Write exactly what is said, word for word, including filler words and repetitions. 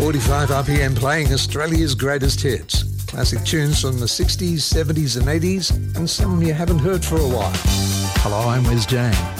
forty-five R P M playing Australia's greatest hits. Classic tunes from the sixties, seventies and eighties, and some you haven't heard for a while. Hello, I'm Wes Jane.